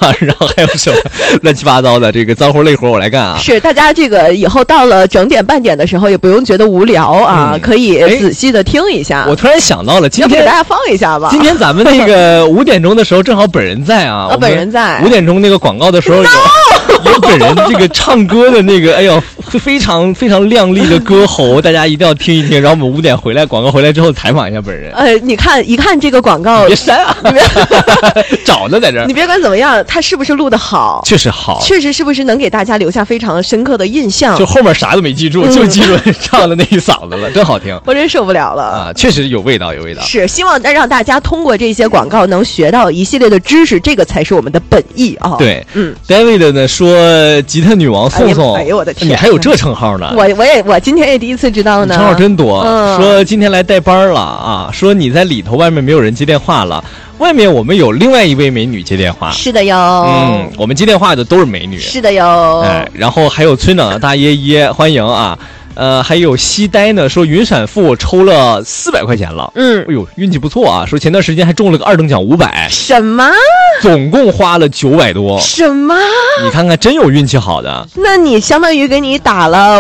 然后还有什么乱七八糟的这个脏活累活我来干啊。 是，大家这个以后到了整点半点的时候也不用觉得无聊啊，可以仔细的听一下。 我突然想到了，今天给大家放一下吧。 今天咱们那个5点钟的时候正好本人在啊， 本人在 5点钟那个广告的时候有本人这个唱歌的那个，哎呦，非常非常亮丽的歌喉，大家一定要听一听。然后我们5点回来，广告回来之后采访一下本人。 你看一看这个广告， 别删啊，找呢在这儿。 你别管怎么样，他是不是录得好？ 确实好， 确实是不是能给大家留下非常深刻的印象？ 就后面啥都没记住，就记住唱的那一嗓子了，真好听。 我真受不了了啊！确实有味道，有味道。 是希望让大家通过这些广告能学到一系列的知识，这个才是我们的本意啊。 对，David 呢说吉他女王宋宋， 哎呦我的天， 你还有这称号呢？ 我今天也第一次知道呢。 称号真多，说今天来带班了啊，说你在里头，外面没有人接电话了。外面我们有另外一位美女接电话， 是的哟。 我们接电话的都是美女， 是的哟。 然后还有村长的大爷爷，欢迎啊。还有西呆呢，说云闪付抽了400块钱了。哎呦，运气不错啊！说前段时间还中了个2等奖500。 什么？ 总共花了900多。 什么？ 你看看，真有运气好的。 那你相当于给你打了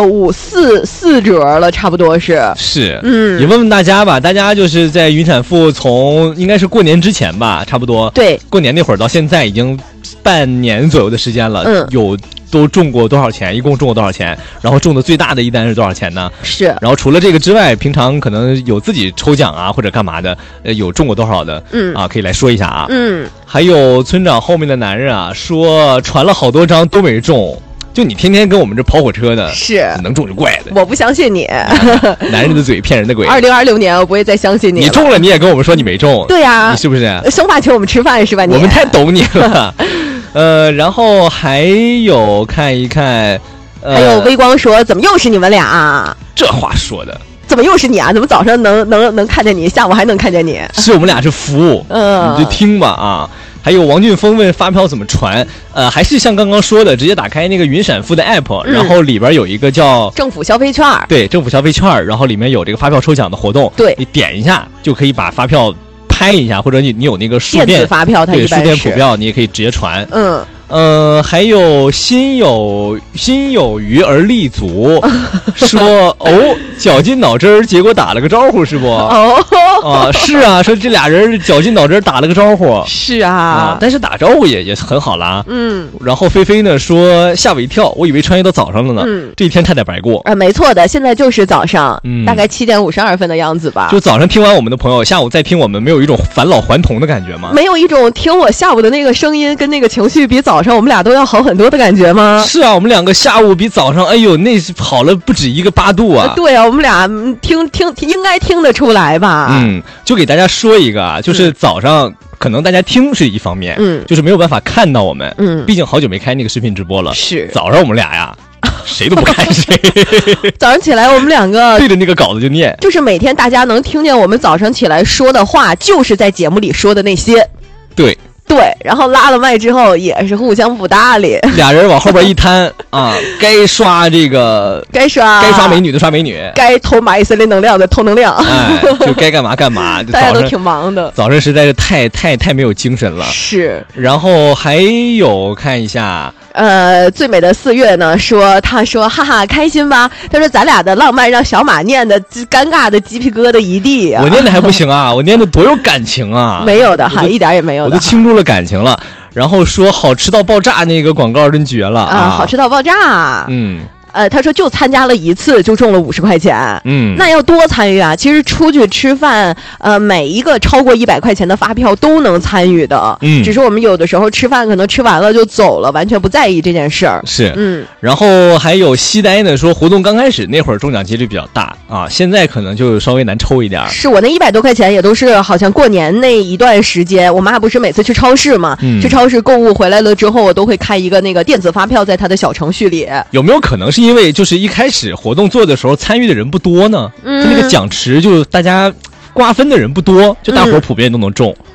4折了，差不多是。 是，也问问大家吧，大家就是在云闪付从应该是过年之前吧，差不多。 对， 过年那会儿到现在已经半年左右的时间了。有。都中过多少钱？一共中过多少钱？然后中的最大的一单是多少钱呢？ 是。 然后除了这个之外，平常可能有自己抽奖啊或者干嘛的，有中过多少的？可以来说一下啊。还有村长后面的男人啊，说传了好多张都没中。就你天天跟我们这跑火车的， 是能中就怪的。 我不相信你， 男人的嘴骗人的鬼。 2026年我不会再相信你。 你中了你也跟我们说你没中。 对呀， 你是不是生怕请我们吃饭是吧？你我们太懂你了。然后还有看一看， 还有微光说怎么又是你们俩？ 这话说的。 怎么又是你啊？怎么早上能看见你，下午还能看见你？ 是我们俩是服务，你就听吧啊。还有王俊峰问发票怎么传，还是像刚刚说的，直接打开那个云闪付的 app，然后里边有一个叫政府消费券， 对，政府消费券，然后里面有这个发票抽奖的活动， 对， 你点一下就可以把发票拍一下，或者你有那个数电子发票，它对数电谱票，你也可以直接传，还有心有余而立足，说绞尽脑汁儿，结果打了个招呼是不？是啊，说这俩人绞尽脑汁儿打了个招呼， 是啊， 但是打招呼也很好啦。然后菲菲呢说吓我一跳，我以为穿越到早上了呢，这一天差点白过。 没错的，现在就是早上，大概7点52分的样子吧。 就早上听完我们的朋友，下午再听我们，没有一种返老还童的感觉吗？ 没有一种听我下午的那个声音跟那个情绪比早上我们俩都要好很多的感觉吗？ 是啊，我们两个下午比早上，哎呦，那是跑了不止1个8度啊！ 对啊，我们俩听应该听得出来吧？ 就给大家说一个啊，就是早上可能大家听是一方面，就是没有办法看到我们，毕竟好久没开那个视频直播了。 是早上我们俩呀，谁都不看谁。 早上起来我们两个对着那个稿子就念， 就是每天大家能听见我们早上起来说的话，就是在节目里说的那些。对，然后拉了麦之后也是互相不搭理， 俩人往后边一摊啊，该刷美女的刷美女， 该偷马伊森林能量的偷能量， 就该干嘛干嘛。 大家都挺忙的， 早上实在是太没有精神了。 是， 然后还有看一下。 最美的4月呢，他说哈哈开心吧？他说咱俩的浪漫让小马念的尴尬的鸡皮疙瘩一地啊！ 我念的还不行啊，我念的多有感情啊！ 没有的哈，一点也没有的， 我都倾注了感情了。然后说好吃到爆炸那个广告真绝了啊！ 好吃到爆炸，他说就参加了1次就中了50块钱，那要多参与啊！其实出去吃饭，每一个超过100块钱的发票都能参与的，只是我们有的时候吃饭可能吃完了就走了，完全不在意这件事儿。 是，然后还有西呆呢，说活动刚开始那会儿中奖几率比较大啊，现在可能就稍微难抽一点。 是我那100多块钱也都是好像过年那一段时间，我妈不是每次去超市嘛，去超市购物回来了之后，我都会开一个那个电子发票在她的小程序里。 有没有可能是因为就是一开始活动做的时候参与的人不多呢？那个奖池就大家瓜分的人不多，就大伙儿普遍都能中。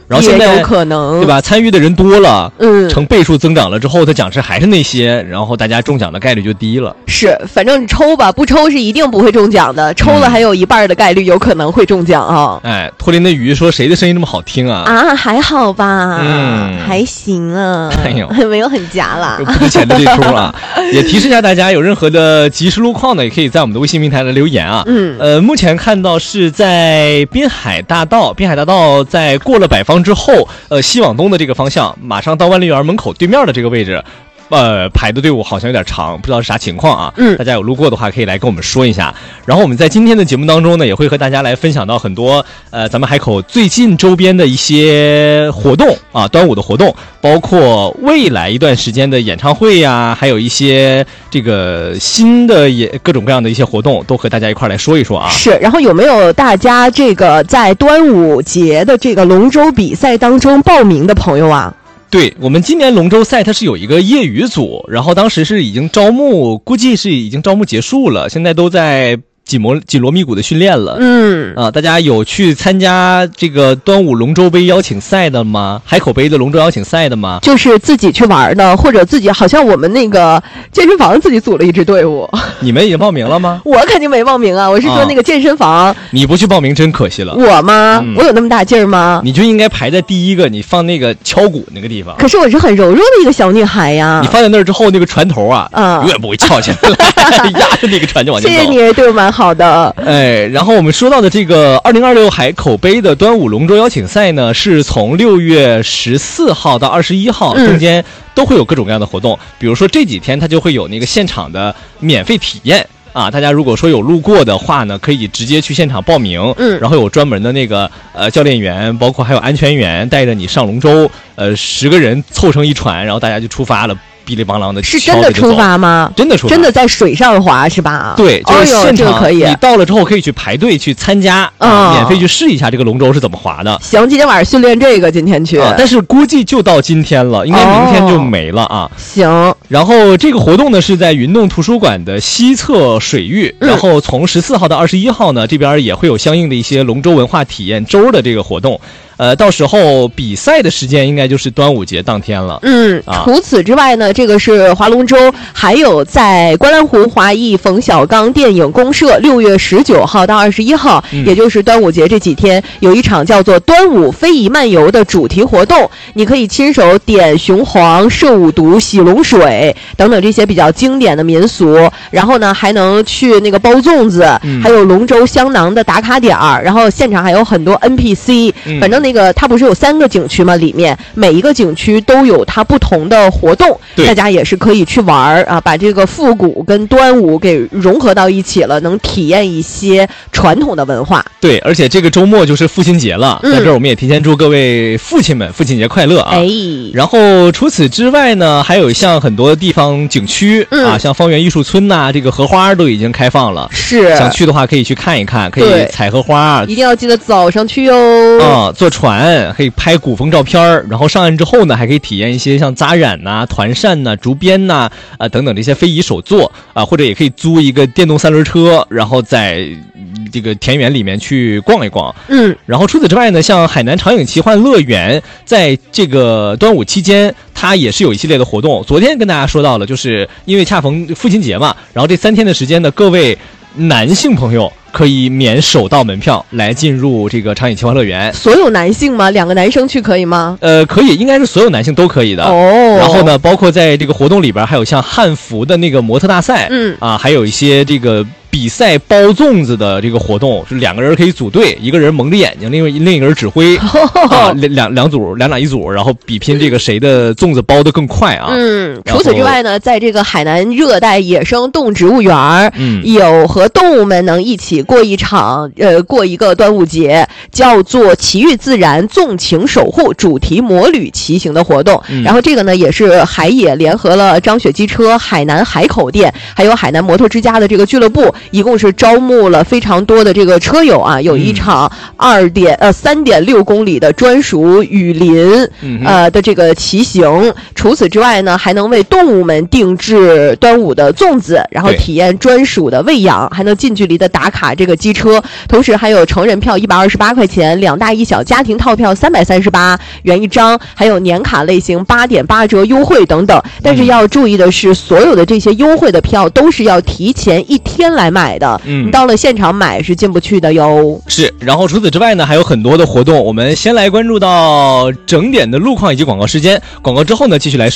然后现在有可能， 对吧？参与的人多了，成倍数增长了之后，它奖池还是那些，然后大家中奖的概率就低了。 是，反正你抽吧，不抽是一定不会中奖的，抽了还有一半的概率有可能会中奖啊。 哎，托林的鱼说谁的声音这么好听啊？ 啊，还好吧，还行啊， 哎呦， 没有很夹啦， 不值钱的这出啊。也提示一下大家，有任何的即时路况呢，也可以在我们的微信平台来留言啊。目前看到是在滨海大道在过了百方之后，西往东的这个方向，马上到万丽园门口对面的这个位置。排的队伍好像有点长，不知道是啥情况啊。大家有路过的话可以来跟我们说一下。然后我们在今天的节目当中呢，也会和大家来分享到很多咱们海口最近周边的一些活动啊，端午的活动，包括未来一段时间的演唱会呀，还有一些这个新的各种各样的一些活动，都和大家一块来说一说啊。 是，然后有没有大家这个在端午节的这个龙舟比赛当中报名的朋友啊？ 对，我们今年龙舟赛它是有一个业余组，然后当时是已经招募，估计是已经招募结束了，现在都在紧锣密鼓的训练了。大家有去参加这个端午龙舟杯邀请赛的吗？海口杯的龙舟邀请赛的吗？ 就是自己去玩的，或者自己好像我们那个健身房自己组了一支队伍。 你们已经报名了吗？ 我肯定没报名啊，我是说那个健身房。 你不去报名真可惜了。 我吗？我有那么大劲儿吗？ 你就应该排在第一个，你放那个敲鼓那个地方。 可是我是很柔弱的一个小女孩呀。 你放在那儿之后，那个船头啊，永远不会翘起来，压着那个船就往前走。 谢谢你，对我蛮好的。 然后我们说到的这个2026海口杯的端午龙舟邀请赛呢，是从6月14号到21号中间都会有各种各样的活动。比如说这几天它就会有那个现场的免费体验啊，大家如果说有路过的话呢，可以直接去现场报名。然后有专门的那个教练员，包括还有安全员带着你上龙舟，10个人凑成一船，然后大家就出发了。哔哩邦啷的， 是真的出发吗？ 真的出发， 真的在水上滑是吧？ 对，就是现场可以。 你到了之后可以去排队去参加，免费去试一下这个龙舟是怎么滑的。 行，今天晚上训练这个，今天去。 但是估计就到今天了，应该明天就没了啊。 行。 然后这个活动呢是在云洞图书馆的西侧水域，然后从14号到21号呢，这边也会有相应的一些龙舟文化体验周的这个活动。到时候比赛的时间应该就是端午节当天了。 除此之外呢，这个是划龙舟，还有在观澜湖华裔冯小刚电影公社6月19号到21号，也就是端午节这几天，有一场叫做端午非遗漫游的主题活动，你可以亲手点雄黄、射五毒、洗龙水等等这些比较经典的民俗，然后呢还能去那个包粽子，还有龙舟香囊的打卡点儿，然后现场还有很多 NPC，反正那个它不是有3个景区吗？里面每一个景区都有它不同的活动，大家也是可以去玩啊，把这个复古跟端午给融合到一起了，能体验一些传统的文化。 对，而且这个周末就是父亲节了，在这儿我们也提前祝各位父亲们父亲节快乐啊！然后除此之外呢，还有像很多地方景区啊，像方圆艺术村呐，这个荷花都已经开放了， 是想去的话可以去看一看，可以采荷花， 一定要记得早上去哟。 坐船可以拍古风照片，然后上岸之后呢，还可以体验一些像扎染呐、团扇呐、竹编呐等等这些非遗手作啊，或者也可以租一个电动3轮车，然后在这个田园里面去逛一逛。然后除此之外呢，像海南长影奇幻乐园，在这个端午期间，它也是有一系列的活动。昨天跟大家说到了，就是因为恰逢父亲节嘛，然后这3天的时间呢，各位男性朋友可以免首道门票来进入这个长影奇幻乐园。 所有男性吗？2个男生去可以吗？ 可以，应该是所有男性都可以的。然后呢，包括在这个活动里边还有像汉服的那个模特大赛，还有一些这个比赛包粽子的这个活动，是2个人可以组队，一个人蒙着眼睛，另一个人指挥两组2打1组，然后比拼这个谁的粽子包得更快啊。 除此之外呢，在这个海南热带野生动植物园，有和动物们能一起过一个端午节，叫做奇遇自然纵情守护主题摩旅骑行的活动。然后这个呢也是海野联合了张雪机车、海南海口店还有海南摩托之家的这个俱乐部一共是招募了非常多的这个车友啊，有一场3.6公里的专属雨林的这个骑行。除此之外呢，还能为动物们定制端午的粽子，然后体验专属的喂养，还能近距离的打卡这个机车。同时还有成人票128块钱，2大1小家庭套票338元一张，还有年卡类型8.8折优惠等等。但是要注意的是，所有的这些优惠的票都是要提前1天来买的，你到了现场买是进不去的哟。 是，然后除此之外呢，还有很多的活动。我们先来关注到整点的路况以及广告时间，广告之后呢，继续来说